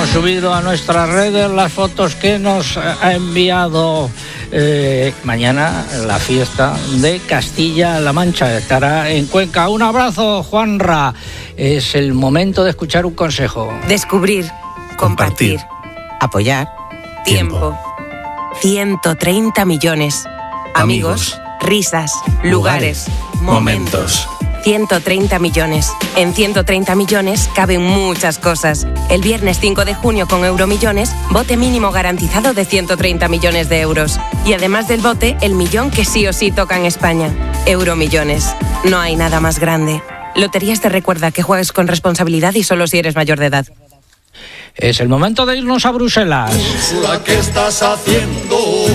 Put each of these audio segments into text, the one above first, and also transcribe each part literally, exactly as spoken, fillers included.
hemos subido a nuestras redes las fotos que nos ha enviado eh, mañana la fiesta de Castilla-La Mancha. Estará en Cuenca. Un abrazo, Juanra. Es el momento de escuchar un consejo. Descubrir, compartir, compartir. Apoyar, tiempo. ciento treinta millones. Amigos, Amigos risas, lugares, lugares momentos. ciento treinta millones. En ciento treinta millones caben muchas cosas. El viernes cinco de junio con Euromillones, bote mínimo garantizado de ciento treinta millones de euros. Y además del bote, el millón que sí o sí toca en España. Euromillones. No hay nada más grande. Loterías te recuerda que juegues con responsabilidad y solo si eres mayor de edad. Es el momento de irnos a Bruselas. Úrsula, ¿qué estás haciendo?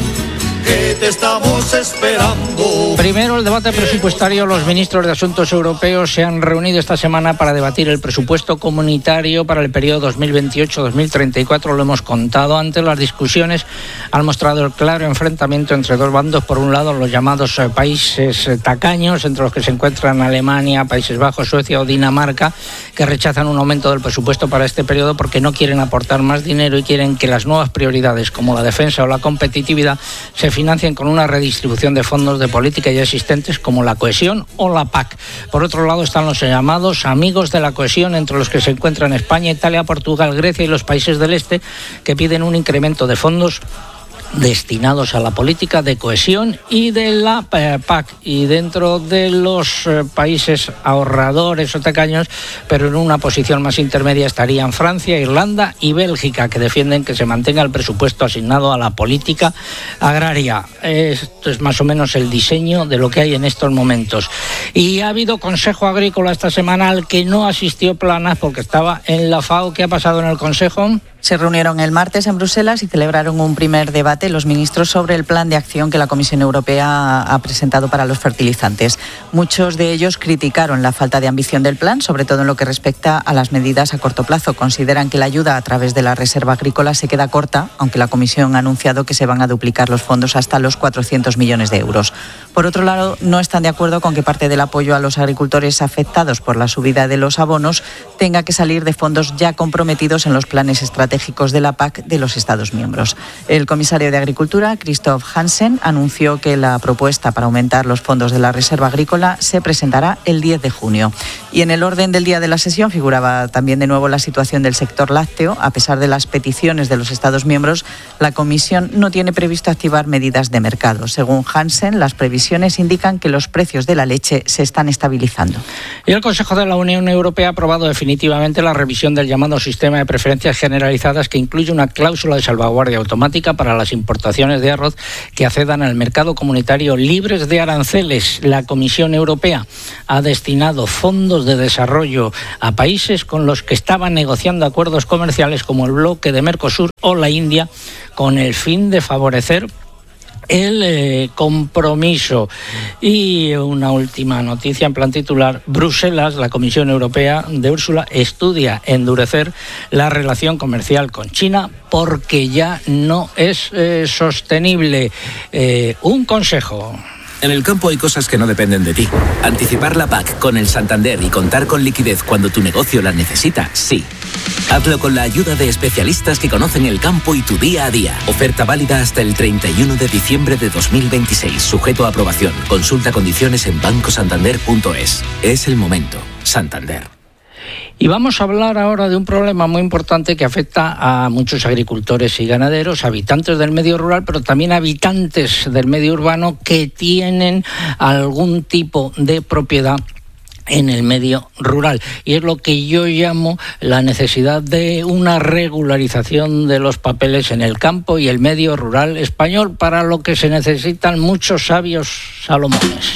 Que te estamos esperando. Primero, el debate presupuestario. Los ministros de Asuntos Europeos se han reunido esta semana para debatir el presupuesto comunitario para el periodo dos mil veintiocho dos mil treinta y cuatro. Lo hemos contado antes. Las discusiones han mostrado el claro enfrentamiento entre dos bandos. Por un lado, los llamados países tacaños, entre los que se encuentran Alemania, Países Bajos, Suecia o Dinamarca, que rechazan un aumento del presupuesto para este periodo porque no quieren aportar más dinero y quieren que las nuevas prioridades, como la defensa o la competitividad, se financien con una redistribución de fondos de política ya existentes como la cohesión o la P A C. Por otro lado están los llamados amigos de la cohesión, entre los que se encuentran España, Italia, Portugal, Grecia y los países del este, que piden un incremento de fondos destinados a la política de cohesión y de la P A C. Y dentro de los eh, países ahorradores o tacaños, pero en una posición más intermedia, estarían Francia, Irlanda y Bélgica, que defienden que se mantenga el presupuesto asignado a la política agraria. Esto es más o menos el diseño de lo que hay en estos momentos. Y ha habido Consejo Agrícola esta semana al que no asistió Planas porque estaba en la FAO. ¿Qué ha pasado en el Consejo? Se reunieron el martes en Bruselas y celebraron un primer debate los ministros sobre el plan de acción que la Comisión Europea ha presentado para los fertilizantes. Muchos de ellos criticaron la falta de ambición del plan, sobre todo en lo que respecta a las medidas a corto plazo. Consideran que la ayuda a través de la Reserva Agrícola se queda corta, aunque la Comisión ha anunciado que se van a duplicar los fondos hasta los cuatrocientos millones de euros. Por otro lado, no están de acuerdo con que parte del apoyo a los agricultores afectados por la subida de los abonos tenga que salir de fondos ya comprometidos en los planes estratégicos de la P A C de los Estados miembros. El comisario de Agricultura, Christoph Hansen, anunció que la propuesta para aumentar los fondos de la Reserva Agrícola se presentará el diez de junio. Y en el orden del día de la sesión figuraba también de nuevo la situación del sector lácteo. A pesar de las peticiones de los Estados miembros, la Comisión no tiene previsto activar medidas de mercado. Según Hansen, las previsiones indican que los precios de la leche se están estabilizando. Y el Consejo de la Unión Europea ha aprobado definitivamente la revisión del llamado sistema de preferencias generalizadas, que incluye una cláusula de salvaguardia automática para las importaciones de arroz que accedan al mercado comunitario libres de aranceles. La Comisión Europea ha destinado fondos de desarrollo a países con los que estaban negociando acuerdos comerciales, como el bloque de Mercosur o la India, con el fin de favorecer el eh, compromiso. Y una última noticia en plan titular: Bruselas, la Comisión Europea de Úrsula, estudia endurecer la relación comercial con China porque ya no es eh, sostenible. Eh, un consejo. En el campo hay cosas que no dependen de ti. Anticipar la P A C con el Santander y contar con liquidez cuando tu negocio la necesita, sí. Hazlo con la ayuda de especialistas que conocen el campo y tu día a día. Oferta válida hasta el treinta y uno de diciembre de dos mil veintiséis. Sujeto a aprobación. Consulta condiciones en banco santander punto es. Es el momento. Santander. Y vamos a hablar ahora de un problema muy importante que afecta a muchos agricultores y ganaderos, habitantes del medio rural, pero también habitantes del medio urbano que tienen algún tipo de propiedad en el medio rural. Y es lo que yo llamo la necesidad de una regularización de los papeles en el campo y el medio rural español, para lo que se necesitan muchos sabios Salomones.